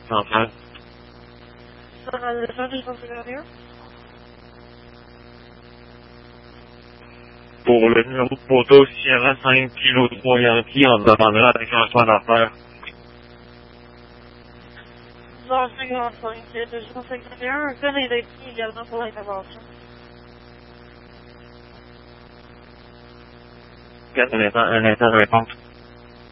centrale. Ça va le faire du configurateur? Pour le numéro de poteau Sierra 5 kg 3 Yankee, on demandera un déclenchement d'affaires. 10h55, 251, un code est écrit également pour l'intervention. 4 un instant de réponse.